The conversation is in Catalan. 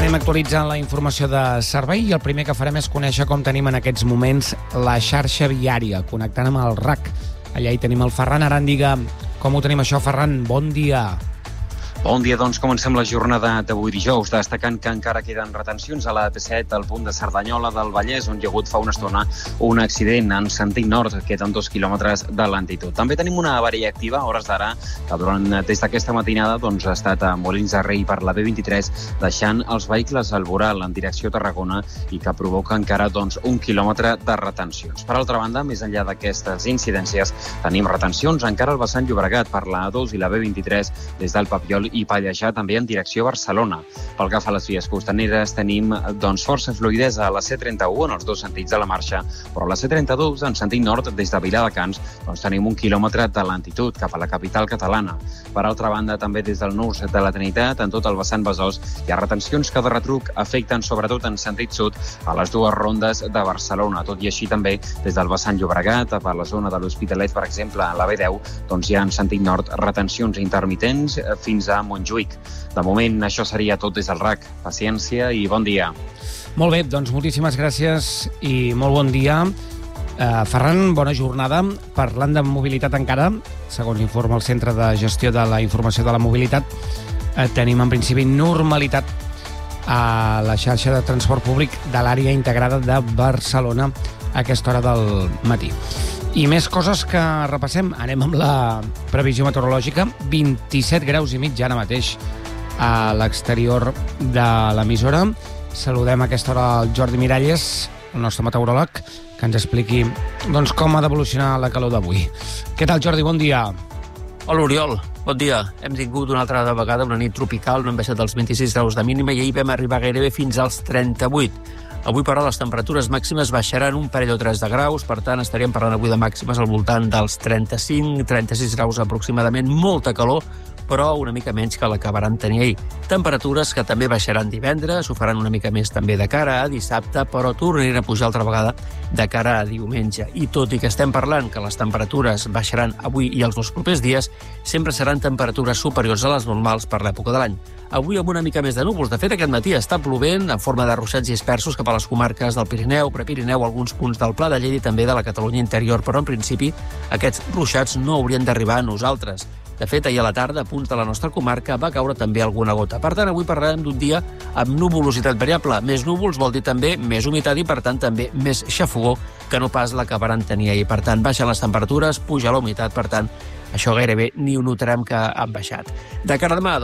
Anem actualitzant la informació de servei i el primer que farem és conèixer com tenim en aquests moments la xarxa viària, connectant amb el RAC. Allà hi tenim el Ferran Aràndiga. Com ho tenim això, Ferran? Bon dia. Bon dia, doncs comencem la jornada d'avui dijous, destacant que encara queden retencions a la AP7 al punt de Cerdanyola del Vallès, on hi ha hagut fa una estona un accident en sentit nord, queden 2 quilòmetres de lentitud. També tenim una avaria activa a hores d'ara, que des d'aquesta matinada ha estat a Molins de Rei per la B23, deixant els vehicles al voral en direcció Tarragona i que provoca encara 1 quilòmetre de retencions. Per altra banda, més enllà d'aquestes incidències, tenim retencions encara al vessant Llobregat per la A2 i la B23 des del Papiol i Pallejà, també en direcció a Barcelona. Pel que fa a les vies costaneres, tenim força fluïdesa a la C31 en els dos sentits de la marxa, però a la C32 en sentit nord des de Viladecans tenim 1 quilòmetre de lentitud cap a la capital catalana. Per altra banda, també des del Nus de la Trinitat, en tot el vessant Besòs, hi ha retencions que de retruc afecten sobretot en sentit sud a les dues rondes de Barcelona. Tot i així també des del vessant Llobregat, per la zona de l'Hospitalet, per exemple, a la B10, hi ha en sentit nord retencions intermitents fins a Montjuïc. De moment, això seria tot des del RAC. Paciència i bon dia. Molt bé, doncs moltíssimes gràcies i molt bon dia. Ferran, bona jornada. Parlant de mobilitat encara, segons informa el Centre de Gestió de la Informació de la Mobilitat, tenim en principi normalitat a la xarxa de transport públic de l'àrea integrada de Barcelona a aquesta hora del matí. I més coses que repassem. Anem amb la previsió meteorològica. 27 graus i mig ara mateix a l'exterior de l'emissora. Saludem a aquesta hora el Jordi Miralles, el nostre meteoròleg, que ens expliqui com ha d'evolucionar la calor d'avui. Què tal, Jordi? Bon dia. Hola, Oriol. Bon dia. Hem tingut una altra vegada una nit tropical, no hem baixat dels 26 graus de mínima i ahir vam arribar gairebé fins als 38. Avui, però, les temperatures màximes baixaran un parell o 3 de graus, per tant, estaríem parlant avui de màximes al voltant dels 35-36 graus aproximadament, molta calor, però una mica menys que la que vàrem tenir ahir. Temperatures que també baixaran divendres, ho faran una mica més també de cara a dissabte, però tornaran a pujar altra vegada de cara a diumenge. I tot i que estem parlant que les temperatures baixaran avui i els dos propers dies, sempre seran temperatures superiors a les normals per l'època de l'any. Avui amb una mica més de núvols. De fet, aquest matí està plovent en forma de ruixats i dispersos cap a les comarques del Pirineu, Prepirineu, alguns punts del Pla de Lleida i també de la Catalunya interior, però en principi aquests ruixats no haurien d'arribar a nosaltres. De fet, ahir a la tarda, a punts de la nostra comarca, va caure també alguna gota. Per tant, avui parlarem d'un dia amb nuvolositat variable. Més núvols vol dir també més humitat i, per tant, també més xafogor que no pas la que varen tenir ahir. Per tant, baixen les temperatures, puja la humitat, per tant, això gairebé ni ho notarem que han baixat. De cara a demà,